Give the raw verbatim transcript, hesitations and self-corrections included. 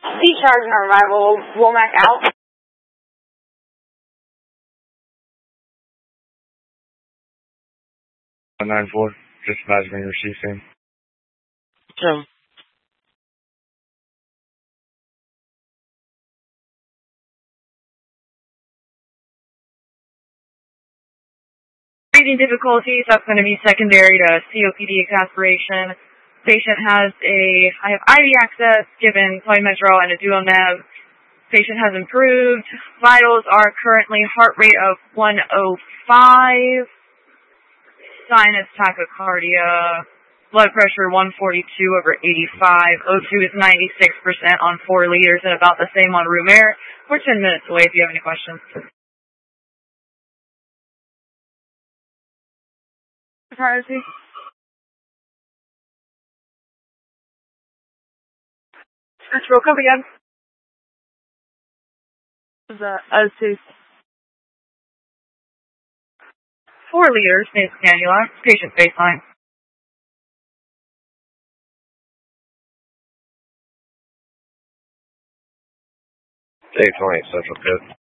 C-charge on arrival, Womack out. nine four, just advising when you receive same. Jim. Breathing difficulties, that's going to be secondary to C O P D exasperation. Patient has a, I have I V access given clometrazole and a duonev. Patient has improved. Vitals are currently heart rate of one oh five. Sinus tachycardia. Blood pressure one forty-two over eighty-five. O two is ninety-six percent on four liters and about the same on room air. We're ten minutes away if you have any questions. Privacy. Central, come again. Is that O two? Four liters, nasal cannula. Patient baseline. Day twenty, Central Code.